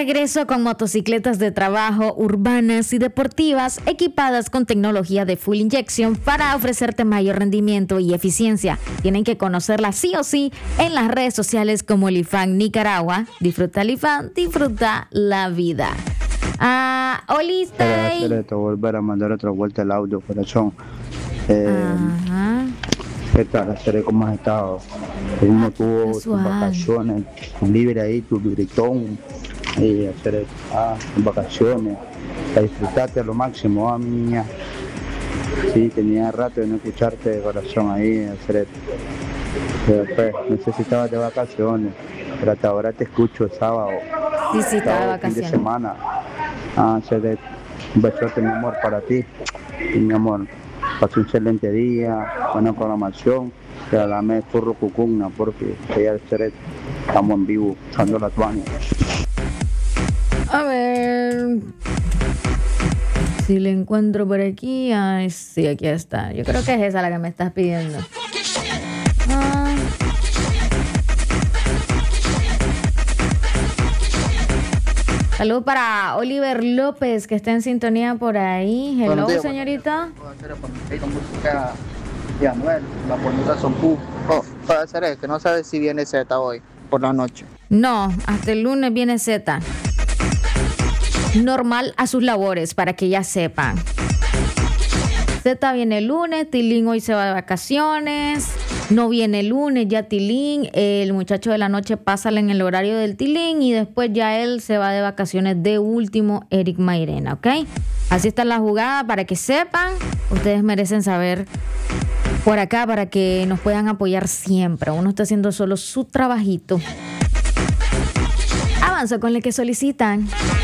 regreso con motocicletas de trabajo urbanas y deportivas equipadas con tecnología de full injection para ofrecerte mayor rendimiento y eficiencia. Tienen que conocerla sí o sí en las redes sociales como Lifan Nicaragua. Disfruta Lifan, disfruta la vida. Oliste. Te volver a mandar otra vuelta el audio, corazón. Ajá. ¿Qué tal? Seré como has estado. Uno tuvo tus vacaciones libre ahí, tu gritón. Y hacer vacaciones. Para disfrutarte a lo máximo, mi niña. Sí, tenía rato de no escucharte de corazón ahí, hacer. Después necesitaba de vacaciones. Pero hasta ahora te escucho el sábado. Sí, estaba de vacaciones. Fin de semana. Hacer un besote, mi amor, para ti. Y mi amor. Pasé un excelente día, buena programación, regálame Furro Cucugna porque ella estamos en vivo, usando las bañas. A ver si le encuentro por aquí. Ay, sí, aquí está. Yo creo que es esa la que me estás pidiendo. Saludos para Oliver López, que está en sintonía por ahí. Hello, días, señorita. Puedo hacer música de Anuel, la bonita son pu. Puedo hacer es que no sabes si viene Z hoy, por la noche. No, hasta el lunes viene Z. Normal a sus labores, para que ya sepan. Z viene el lunes, Tilín hoy se va de vacaciones. No viene el lunes, ya Tilín, el muchacho de la noche pásale en el horario del Tilín y después ya él se va de vacaciones de último, Eric Mairena, ¿ok? Así está la jugada para que sepan. Ustedes merecen saber por acá para que nos puedan apoyar siempre. Uno está haciendo solo su trabajito. Avanzo con el que solicitan.